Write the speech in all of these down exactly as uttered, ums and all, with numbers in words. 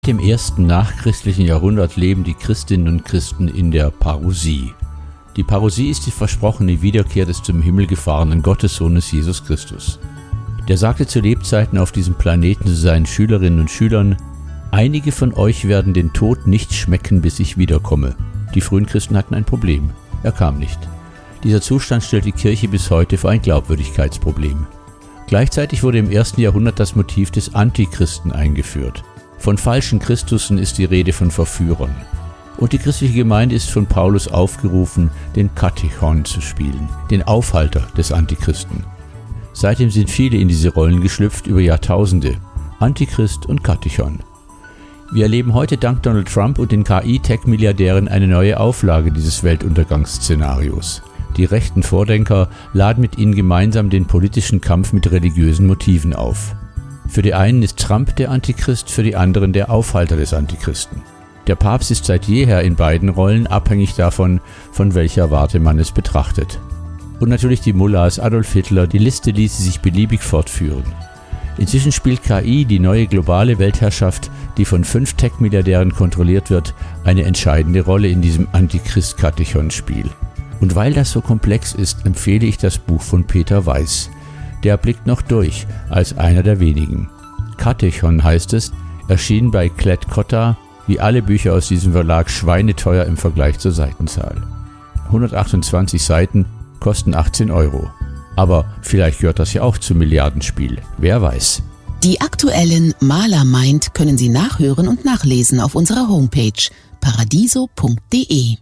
Im ersten nachchristlichen Jahrhundert leben die Christinnen und Christen in der Parousie. Die Parousie ist die versprochene Wiederkehr des zum Himmel gefahrenen Gottessohnes Jesus Christus. Der sagte zu Lebzeiten auf diesem Planeten zu seinen Schülerinnen und Schülern: Einige von euch werden den Tod nicht schmecken, bis ich wiederkomme. Die frühen Christen hatten ein Problem. Er kam nicht. Dieser Zustand stellt die Kirche bis heute vor ein Glaubwürdigkeitsproblem. Gleichzeitig wurde im ersten Jahrhundert das Motiv des Antichristen eingeführt. Von falschen Christussen ist die Rede, von Verführern. Und die christliche Gemeinde ist von Paulus aufgerufen, den Katechon zu spielen, den Aufhalter des Antichristen. Seitdem sind viele in diese Rollen geschlüpft über Jahrtausende. Antichrist und Katechon. Wir erleben heute dank Donald Trump und den K I-Tech-Milliardären eine neue Auflage dieses Weltuntergangsszenarios. Die rechten Vordenker laden mit ihnen gemeinsam den politischen Kampf mit religiösen Motiven auf. Für die einen ist Trump der Antichrist, für die anderen der Aufhalter des Antichristen. Der Papst ist seit jeher in beiden Rollen, abhängig davon, von welcher Warte man es betrachtet. Und natürlich die Mullahs, Adolf Hitler, die Liste ließe sich beliebig fortführen. Inzwischen spielt K I, die neue globale Weltherrschaft, die von fünf Tech-Milliardären kontrolliert wird, eine entscheidende Rolle in diesem Antichrist-Katechon-Spiel. Und weil das so komplex ist, empfehle ich das Buch von Peter Weiß. Der blickt noch durch, als einer der wenigen. Katechon heißt es, erschien bei Klett-Cotta, wie alle Bücher aus diesem Verlag, schweineteuer im Vergleich zur Seitenzahl. hundertachtundzwanzig Seiten kosten achtzehn Euro. Aber vielleicht gehört das ja auch zum Milliardenspiel, wer weiß. Die aktuellen Maler meint können Sie nachhören und nachlesen auf unserer Homepage paradiso punkt de.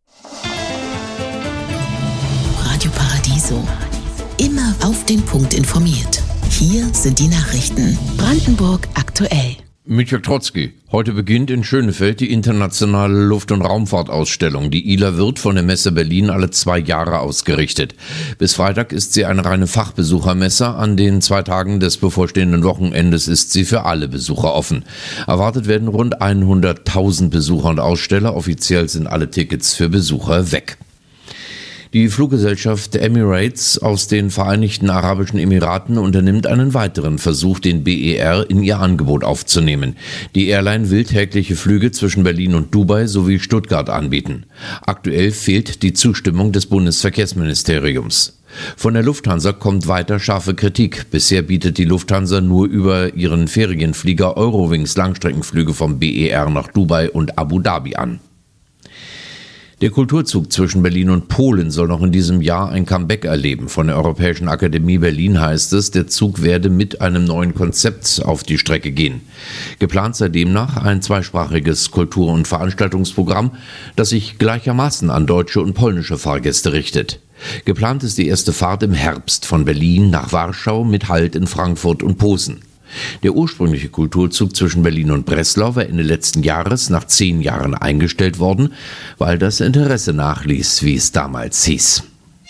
Radio Paradiso. Immer auf den Punkt informiert. Hier sind die Nachrichten. Brandenburg aktuell. Mit Jörg Trotzki. Heute beginnt in Schönefeld die internationale Luft- und Raumfahrtausstellung. Die I L A wird von der Messe Berlin alle zwei Jahre ausgerichtet. Bis Freitag ist sie eine reine Fachbesuchermesse. An den zwei Tagen des bevorstehenden Wochenendes ist sie für alle Besucher offen. Erwartet werden rund hunderttausend Besucher und Aussteller. Offiziell sind alle Tickets für Besucher weg. Die Fluggesellschaft Emirates aus den Vereinigten Arabischen Emiraten unternimmt einen weiteren Versuch, den B E R in ihr Angebot aufzunehmen. Die Airline will tägliche Flüge zwischen Berlin und Dubai sowie Stuttgart anbieten. Aktuell fehlt die Zustimmung des Bundesverkehrsministeriums. Von der Lufthansa kommt weiter scharfe Kritik. Bisher bietet die Lufthansa nur über ihren Ferienflieger Eurowings Langstreckenflüge vom B E R nach Dubai und Abu Dhabi an. Der Kulturzug zwischen Berlin und Polen soll noch in diesem Jahr ein Comeback erleben. Von der Europäischen Akademie Berlin heißt es, der Zug werde mit einem neuen Konzept auf die Strecke gehen. Geplant sei demnach ein zweisprachiges Kultur- und Veranstaltungsprogramm, das sich gleichermaßen an deutsche und polnische Fahrgäste richtet. Geplant ist die erste Fahrt im Herbst von Berlin nach Warschau mit Halt in Frankfurt und Posen. Der ursprüngliche Kulturzug zwischen Berlin und Breslau war Ende letzten Jahres nach zehn Jahren eingestellt worden, weil das Interesse nachließ, wie es damals hieß.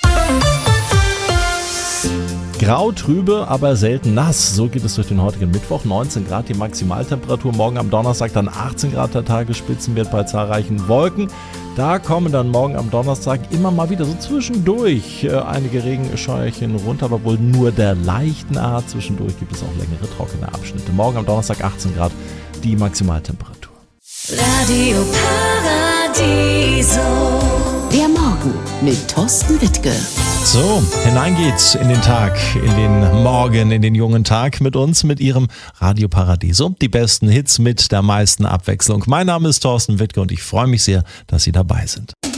Grau, trübe, aber selten nass. So geht es durch den heutigen Mittwoch. neunzehn Grad die Maximaltemperatur. Morgen am Donnerstag dann achtzehn Grad der Tagesspitzenwert bei zahlreichen Wolken. Da kommen dann morgen am Donnerstag immer mal wieder so zwischendurch äh, einige Regenscheuerchen runter, aber wohl nur der leichten Art. Zwischendurch gibt es auch längere trockene Abschnitte. Morgen am Donnerstag achtzehn Grad die Maximaltemperatur. Radio Paradiso. Der Morgen mit Thorsten Wittke. So, hinein geht's in den Tag, in den Morgen, in den jungen Tag mit uns, mit Ihrem Radio Paradiso. Die besten Hits mit der meisten Abwechslung. Mein Name ist Thorsten Wittke und ich freue mich sehr, dass Sie dabei sind.